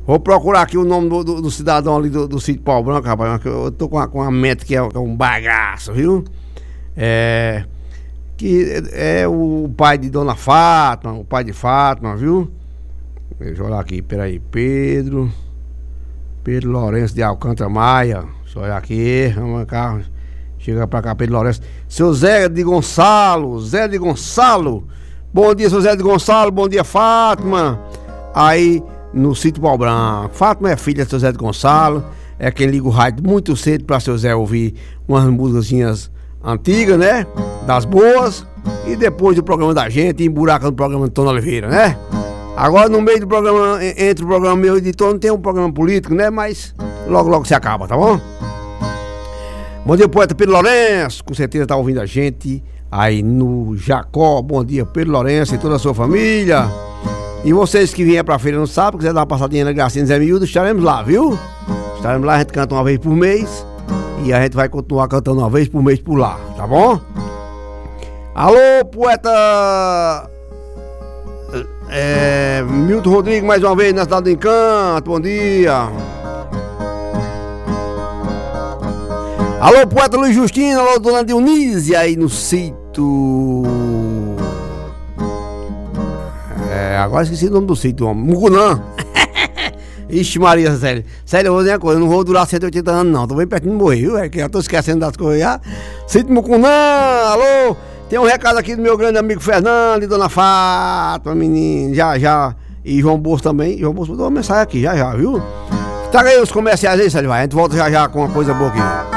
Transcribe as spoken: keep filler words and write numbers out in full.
Vou procurar aqui o nome do, do, do cidadão ali do, do sítio Pau Branco, rapaz. Eu tô com uma, com uma mente que é, que é um bagaço, viu? É. Que é, é o pai de Dona Fátima, o pai de Fátima, viu? Deixa eu olhar aqui, peraí. Pedro. Pedro Lourenço de Alcântara Maia. Deixa eu olhar aqui. Vamos cá. Chega pra cá, Pedro Lourenço. Seu Zé de Gonçalo. Zé de Gonçalo. Bom dia, seu Zé de Gonçalo. Bom dia, Fátima. Aí. No sítio Pau Branco. Fátima é filha do seu Zé de Gonçalo. É quem liga o rádio muito cedo pra seu Zé ouvir umas musiquinhas antigas, né? Das boas. E depois do programa da gente, emburaca no programa de Tony Oliveira, né? Agora no meio do programa, entre o programa meu e de Tony, tem um programa político, né? Mas logo logo se acaba, tá bom? Bom dia, poeta Pedro Lourenço. Com certeza tá ouvindo a gente aí no Jacó. Bom dia, Pedro Lourenço e toda a sua família. E vocês que vierem pra feira no sábado, quiser dar uma passadinha na Gracinha Zé Miúdo, estaremos lá, viu? Estaremos lá, a gente canta uma vez por mês. E a gente vai continuar cantando uma vez por mês por lá, tá bom? Alô, poeta é, Milton Rodrigues, mais uma vez na cidade do Encanto, bom dia. Alô, poeta Luiz Justino, alô, dona Dionísia aí no sítio. É, agora esqueci o nome do sítio, Mucunã. Ixi, Maria, sério. Sério, eu vou dizer uma coisa, eu não vou durar cento e oitenta anos, não. Tô bem pertinho de morrer, viu? É que já tô esquecendo das coisas já. Sítio Mucunã, alô. Tem um recado aqui do meu grande amigo Fernando e Dona Fátima, menino. Já, já. E João Bolso também. João Bolso mandou uma mensagem aqui, já, já, viu? Traga aí os comerciais aí, Sérgio. A gente volta já, já com uma coisa boa aqui.